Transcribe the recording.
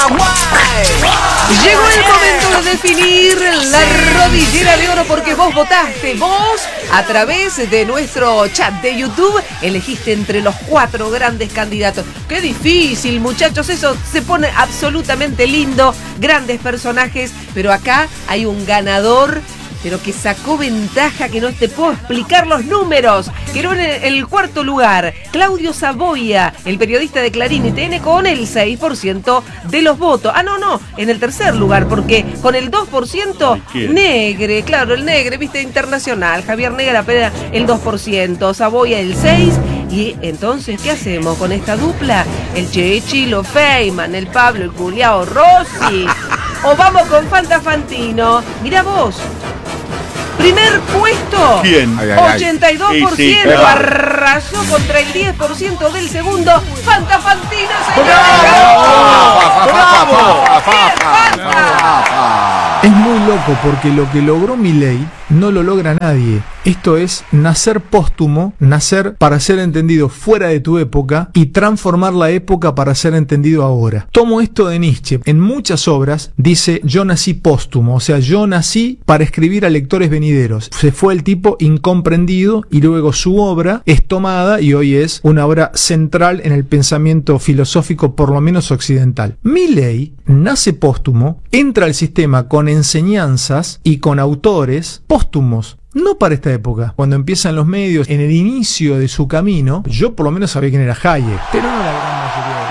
Llegó el momento de definir la rodillera de oro porque vos votaste. Vos, a través de nuestro chat de YouTube, elegiste entre los 4 grandes candidatos. Qué difícil, muchachos, eso se pone absolutamente lindo. Grandes personajes, pero acá hay un ganador, pero que sacó ventaja, que no te puedo explicar los números. Quedó en el 4º lugar Claudio Saboya, el periodista de Clarín y TN, con el 6% de los votos. No, en el 3er lugar, porque con el 2%, Negre, claro, el Negre, viste, internacional. Javier Negre apenas el 2%, Saboya el 6%. Y entonces, ¿qué hacemos con esta dupla? El Chechilo Feynman, el Pablo, el Culiao Rossi. O vamos con Fanta Fantino. Mirá vos. Primer puesto, ¿quién? 82%, sí, arrasó contra el 10% del segundo. Fanta Fantino, Es muy loco porque lo que logró Milei no lo logra nadie. Esto es nacer póstumo, nacer para ser entendido fuera de tu época y transformar la época para ser entendido ahora. Tomo esto de Nietzsche. En muchas obras dice yo nací póstumo, o sea, yo nací para escribir a lectores venideros. Se fue el tipo incomprendido y luego su obra es tomada y hoy es una obra central en el pensamiento filosófico, por lo menos occidental. Milei nace póstumo, entra al sistema con enseñanzas y con autores póstumos. No para esta época. Cuando empiezan los medios, en el inicio de su camino, yo por lo menos sabía quién era Hayek, pero no la gran mayoría.